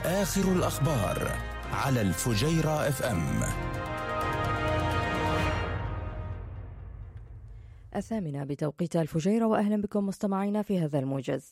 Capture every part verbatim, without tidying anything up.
آخر الأخبار على الفجيرة اف ام. الثامنة بتوقيت الفجيرة، وأهلا بكم مستمعينا في هذا الموجز.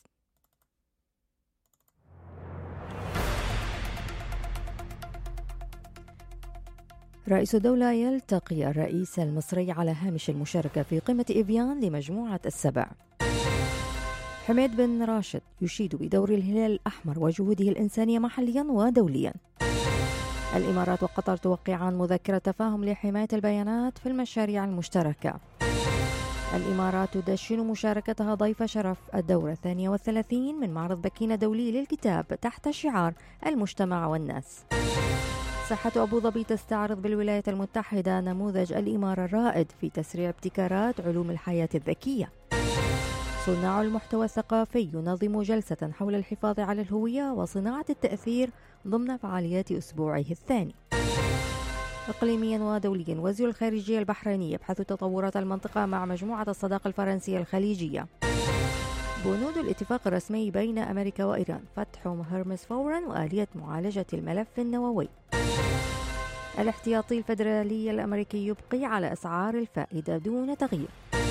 رئيس الدولة يلتقي الرئيس المصري على هامش المشاركة في قمة إيفيان لمجموعة السبع. حميد بن راشد يشيد بدور الهلال الأحمر وجهوده الإنسانية محليا ودوليا. الإمارات وقطر توقعان مذكرة تفاهم لحماية البيانات في المشاريع المشتركة. الإمارات تدشن مشاركتها ضيف شرف الدورة الثانية والثلاثين من معرض بكين الدولي للكتاب تحت شعار المجتمع والناس. صحة أبو ظبي تستعرض بالولايات المتحدة نموذج الإمارة الرائد في تسريع ابتكارات علوم الحياة الذكية. صناع المحتوى الثقافي ينظم جلسة حول الحفاظ على الهوية وصناعة التأثير ضمن فعاليات أسبوعه الثاني. إقليميا ودوليا، وزير الخارجية البحريني يبحث تطورات المنطقة مع مجموعة الصداقة الفرنسية الخليجية. بنود الاتفاق الرسمي بين أمريكا وإيران فتح هرمز فورا وآلية معالجة الملف النووي. الاحتياطي الفيدرالي الأمريكي يبقي على أسعار الفائدة دون تغيير.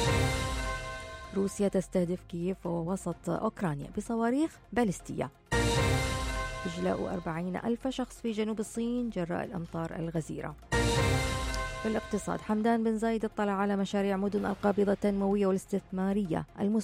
روسيا تستهدف كييف ووسط أوكرانيا بصواريخ باليستية. إجلاء أربعين ألف شخص في جنوب الصين جراء الأمطار الغزيرة. في الاقتصاد، حمدان بن زايد اطلع على مشاريع مدن القابضة التنموية والاستثمارية